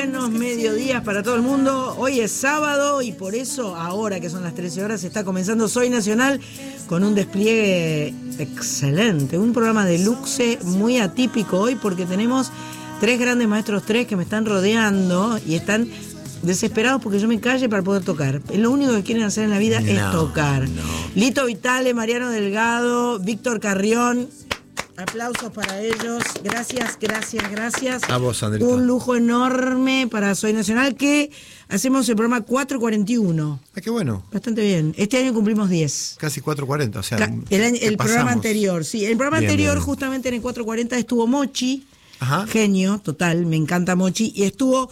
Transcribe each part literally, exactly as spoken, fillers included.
buenos mediodías para todo el mundo. Hoy es sábado y por eso ahora que son las trece horas está comenzando Soy Nacional con un despliegue excelente, un programa de luxe muy atípico hoy porque tenemos tres grandes maestros tres que me están rodeando y están desesperados porque yo me calle para poder tocar. Lo único que quieren hacer en la vida no, es tocar. No. Lito Vitale, Mariano Delgado, Víctor Carrión. Aplausos para ellos. Gracias, gracias, gracias. A vos, Andrita. Un lujo enorme para Soy Nacional, que hacemos el programa cuatro cuarenta y uno. Ah, qué bueno. Bastante bien. Este año cumplimos diez. Casi cuatro cuarenta, o sea. Ca- el año, el programa anterior, sí. El programa bien, anterior, bien. Justamente en el cuatro cuarenta, estuvo Mochi. Ajá. Genio, total, me encanta Mochi. Y estuvo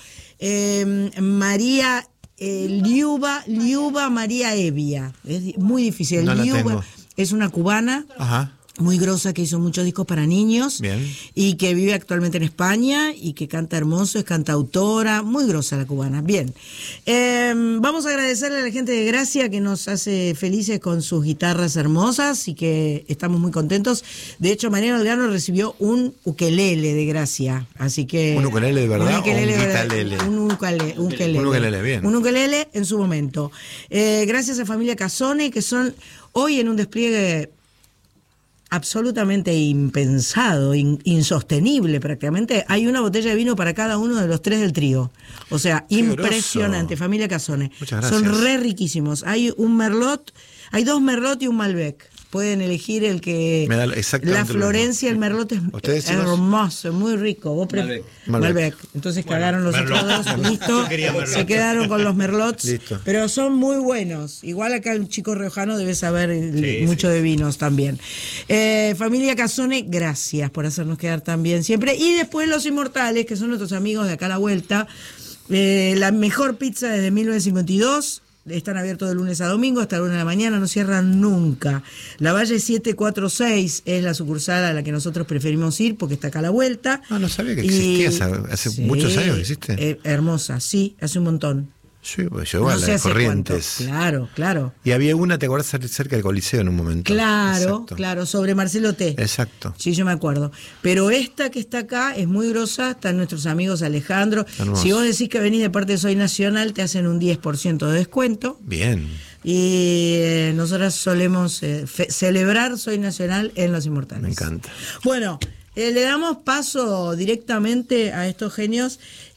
eh, María eh, Liuba, Liuba María Evia. Es muy difícil. No Liuba es una cubana. Ajá. Muy grosa, que hizo muchos discos para niños. Bien. Y que vive actualmente en España y que canta hermoso, es cantautora, muy grosa la cubana. Bien, eh, vamos a agradecerle a la gente de Gracia que nos hace felices con sus guitarras hermosas y que estamos muy contentos. De hecho, Mariano Delgado recibió un ukelele de Gracia, así que... ¿Un ukelele de verdad un ukelele, o un guitarlele? Un ukelele, un ukelele. Un ukelele, bien. Un ukelele en su momento. Eh, gracias a familia Casone, que son hoy en un despliegue absolutamente impensado, in, insostenible prácticamente. Hay una botella de vino para cada uno de los tres del trío. O sea, qué impresionante. grosso. Familia Casone. Muchas gracias. Son re riquísimos. Hay un Merlot, hay dos Merlot y un Malbec. Pueden elegir el que... Me da la Florencia, el Merlot es hermoso, muy rico. Vos pre... Malbec. Malbec. Malbec. Entonces bueno, cagaron los Merlot. otros dos, listo. Se quedaron con los Merlots. Listo. Pero son muy buenos. Igual acá el chico riojano debe saber sí, mucho sí. de vinos también. Eh, familia Casone, gracias por hacernos quedar tan bien siempre. Y después Los Inmortales, que son nuestros amigos de acá a la vuelta. Eh, la mejor pizza desde mil novecientos cincuenta y dos. Están abiertos de lunes a domingo hasta la una de la mañana, no cierran nunca. La Valle setecientos cuarenta y seis es la sucursal a la que nosotros preferimos ir porque está acá a la vuelta. Ah, no sabía que existía, y, hace, hace sí, muchos años que existe. Eh, hermosa, sí, hace un montón. Sí, pues llegó no a la de Corrientes. Cuánto. Claro, claro. Y había una, ¿te acuerdas? Cerca del Coliseo en un momento. Claro, Exacto. claro, sobre Marcelo T. Exacto. Sí, yo me acuerdo. Pero esta que está acá es muy grosa, están nuestros amigos Alejandro. Hermoso. Si vos decís que venís de parte de Soy Nacional, te hacen un diez por ciento de descuento. Bien. Y eh, nosotras solemos eh, fe- celebrar Soy Nacional en Los Inmortales. Me encanta. Bueno, eh, le damos paso directamente a estos genios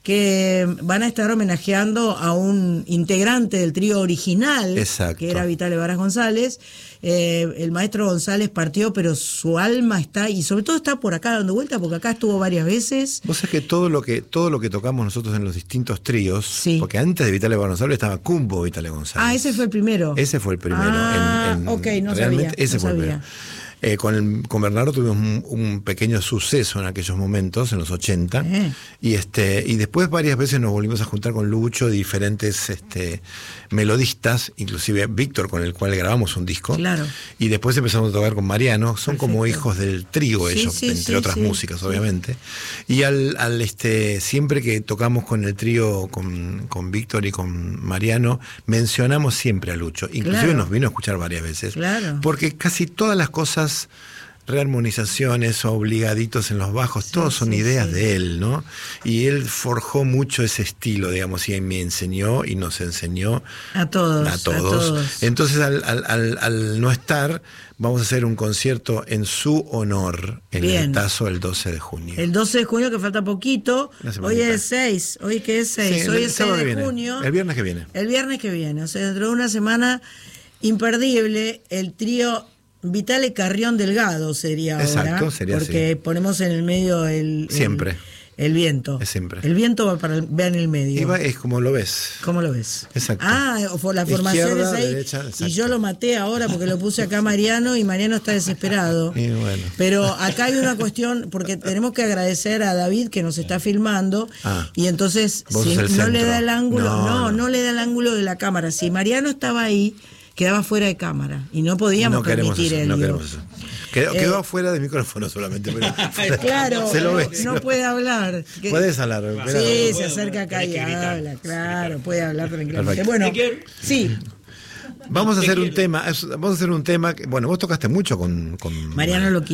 que van a estar homenajeando a un integrante del trío original, Exacto. que era Vitale Varas González. Eh, el maestro González partió, pero su alma está, y sobre todo está por acá dando vuelta, porque acá estuvo varias veces. Vos sabés que todo lo que todo lo que tocamos nosotros en los distintos tríos, sí. porque antes de Vitale Varas González estaba Cumbo Vitale González. Ah, ese fue el primero. Ese fue el primero. Ah, en, en, ok, no realmente sabía. Ese no fue sabía. el primero. Eh, con, el, con Bernardo tuvimos un, un pequeño suceso en aquellos momentos, en los ochenta, eh. y este y después varias veces nos volvimos a juntar con Lucho, diferentes este, melodistas, inclusive Víctor, con el cual grabamos un disco, claro. y después empezamos a tocar con Mariano. Son Perfecto. como hijos del trío ellos, sí, sí, entre sí, otras sí, músicas, sí. obviamente. Y al, al este siempre que tocamos con el trío, con, con Víctor y con Mariano, mencionamos siempre a Lucho. Inclusive claro. nos vino a escuchar varias veces. Claro. Porque casi todas las cosas, rearmonizaciones, obligaditos en los bajos, sí, todos son sí, ideas sí. de él, ¿no? Y él forjó mucho ese estilo, digamos, y me enseñó y nos enseñó a todos. A todos. A todos. Entonces, al, al, al, al no estar, vamos a hacer un concierto en su honor en Bien. el Tazo el doce de junio. El doce de junio, que falta poquito. Hoy es seis. ¿Hoy qué es seis? Sí, Hoy el es sábado seis que de viene. junio. El viernes que viene. El viernes que viene. O sea, dentro de una semana imperdible, el trío Vitale Carrión Delgado sería ahora. Exacto, sería porque así. ponemos en el medio el... el Siempre. El viento. Es siempre. El viento va para el, va en el medio. Y va, es como lo ves. ¿Cómo lo ves? Exacto. Ah, o la formación Izquierda, es ahí. derecha, exacto. Y yo lo maté ahora porque lo puse acá a Mariano y Mariano está desesperado. Y bueno. Pero acá hay una cuestión, porque tenemos que agradecer a David que nos está filmando. Ah. Y entonces, Vos si sos el no le centro. da el ángulo, No, no, no, no. le da el ángulo de la cámara. Si Mariano estaba ahí, quedaba fuera de cámara. Y no podíamos No queremos permitir eso, el no lío. queremos eso. Quedó, Eh, quedó afuera del micrófono solamente. Pero Claro, se lo ve, no se lo- puede hablar. Que- Puedes hablar. espera. Sí, Puedo, se acerca acá y tenés que gritar. habla, claro, puede hablar tranquilamente. Perfecto. Bueno, Te quiero. sí, Vamos a Te hacer un quiero. tema. es- Vamos a hacer un tema. Que, bueno, vos tocaste mucho con. con Mariano lo quiero.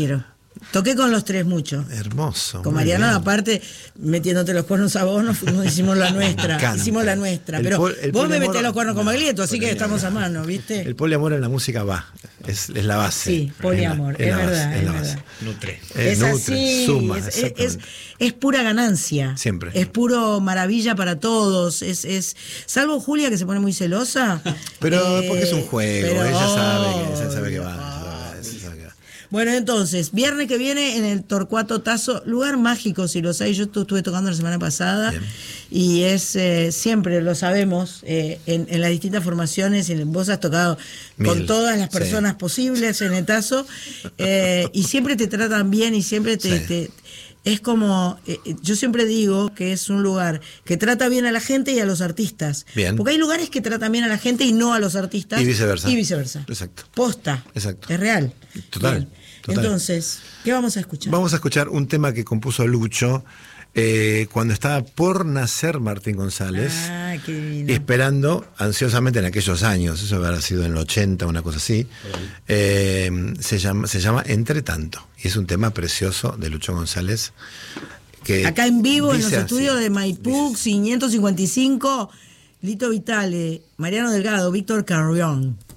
Toqué con los tres mucho. Hermoso. Con muy Mariano, bien. aparte, metiéndote los cuernos a vos, nos, nos hicimos la nuestra. encanta. Hicimos la nuestra. El pero pol- el vos me poliamor- metés los cuernos con no, Baglietto, así que poliamor. estamos a mano, ¿viste? El poliamor en la música va, es, es la base. Sí, poliamor, la- es la base, verdad, es la es base. verdad. Nutre. Eh, Es nutre, así, suma, es, es, exactamente. es pura ganancia. Siempre. Es puro maravilla para todos. Es, es salvo Julia, que se pone muy celosa. Pero eh, porque es un juego, pero- ella sabe que, ella sabe que va. Ay. ella sabe- ella sabe que va. Bueno, entonces, viernes que viene en el Torcuato Tazo, lugar mágico, si lo sabéis, yo tu- estuve tocando la semana pasada. Bien. Y es, eh, siempre lo sabemos, eh, en, en las distintas formaciones, y vos has tocado con Mil, todas las sí. personas posibles en el Tazo, eh, y siempre te tratan bien y siempre te... Sí. te- es como, eh, yo siempre digo que es un lugar que trata bien a la gente y a los artistas. Bien. Porque hay lugares que tratan bien a la gente y no a los artistas. Y viceversa. Y viceversa. Exacto. Posta. Exacto. Es real. Total, Bien. total. Entonces, ¿qué vamos a escuchar? Vamos a escuchar un tema que compuso Lucho eh, cuando estaba por nacer Martín González. Ah, qué divino. Esperando ansiosamente en aquellos años, eso habrá sido en el ochenta, una cosa así, eh, se, llama, se llama Entre Tanto, y es un tema precioso de Lucho González. Que Acá en vivo, en los dice así, estudios de Maipú, dice- quinientos cincuenta y cinco, Lito Vitale, Mariano Delgado, Víctor Carrión.